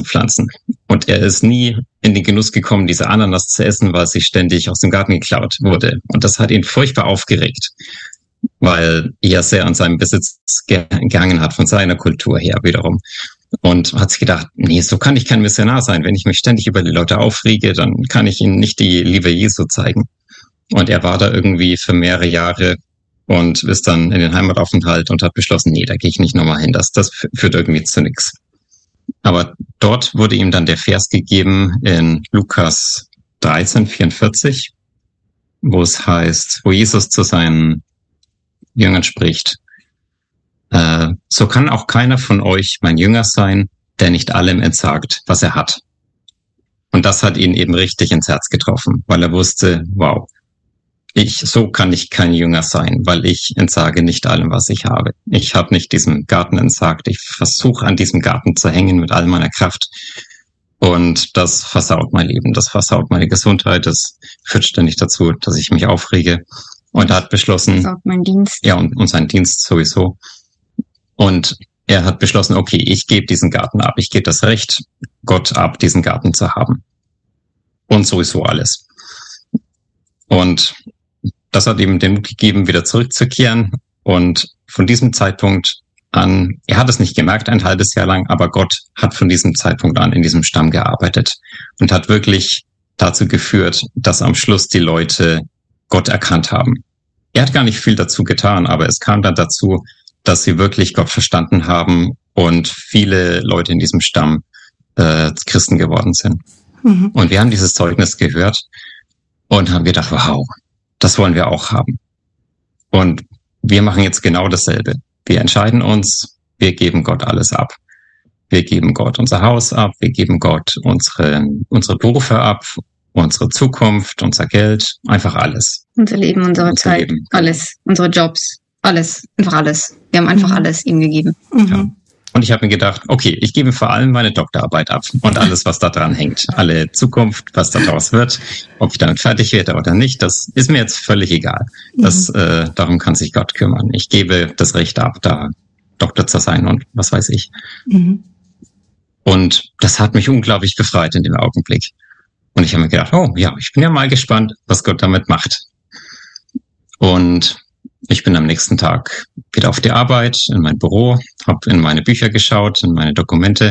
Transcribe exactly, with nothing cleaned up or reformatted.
anzupflanzen. Und er ist nie in den Genuss gekommen, diese Ananas zu essen, weil sie ständig aus dem Garten geklaut wurde. Und das hat ihn furchtbar aufgeregt, weil er sehr an seinem Besitz gehangen hat, von seiner Kultur her wiederum. Und hat sich gedacht, nee, so kann ich kein Missionar sein. Wenn ich mich ständig über die Leute aufrege, dann kann ich ihnen nicht die Liebe Jesu zeigen. Und er war da irgendwie für mehrere Jahre und ist dann in den Heimataufenthalt und hat beschlossen, nee, da gehe ich nicht nochmal hin. Das, das führt irgendwie zu nichts. Aber dort wurde ihm dann der Vers gegeben in Lukas dreizehn vierundvierzig, wo es heißt, wo Jesus zu seinen Jüngern spricht, äh, so kann auch keiner von euch mein Jünger sein, der nicht allem entsagt, was er hat. Und das hat ihn eben richtig ins Herz getroffen, weil er wusste, wow, ich, so kann ich kein Jünger sein, weil ich entsage nicht allem, was ich habe. Ich habe nicht diesen Garten entsagt. Ich versuche an diesem Garten zu hängen mit all meiner Kraft. Und das versaut mein Leben, das versaut meine Gesundheit, das führt ständig dazu, dass ich mich aufrege. Und er hat beschlossen, versaut mein Dienst. Ja, und, und sein Dienst sowieso. Und er hat beschlossen, okay, ich gebe diesen Garten ab. Ich gebe das Recht Gott ab, diesen Garten zu haben. Und sowieso alles. Und das hat ihm den Mut gegeben, wieder zurückzukehren. Und von diesem Zeitpunkt an, er hat es nicht gemerkt, ein halbes Jahr lang, aber Gott hat von diesem Zeitpunkt an in diesem Stamm gearbeitet und hat wirklich dazu geführt, dass am Schluss die Leute Gott erkannt haben. Er hat gar nicht viel dazu getan, aber es kam dann dazu, dass sie wirklich Gott verstanden haben und viele Leute in diesem Stamm äh, Christen geworden sind. Mhm. Und wir haben dieses Zeugnis gehört und haben gedacht, wow, das wollen wir auch haben. Und wir machen jetzt genau dasselbe. Wir entscheiden uns, wir geben Gott alles ab. Wir geben Gott unser Haus ab, wir geben Gott unsere, unsere Berufe ab, unsere Zukunft, unser Geld, einfach alles. Unser Leben, unsere unser Zeit, Leben. Alles, unsere Jobs, alles, einfach alles. Wir haben einfach mhm. alles ihm gegeben. Mhm. Ja. Und ich habe mir gedacht, okay, ich gebe vor allem meine Doktorarbeit ab und alles, was da dran hängt. Alle Zukunft, was daraus wird, ob ich damit fertig werde oder nicht, das ist mir jetzt völlig egal. Das, mhm. äh, darum kann sich Gott kümmern. Ich gebe das Recht ab, da Doktor zu sein und was weiß ich. Mhm. Und das hat mich unglaublich befreit in dem Augenblick. Und ich habe mir gedacht, oh ja, ich bin ja mal gespannt, was Gott damit macht. Und ich bin am nächsten Tag wieder auf die Arbeit, in mein Büro, habe in meine Bücher geschaut, in meine Dokumente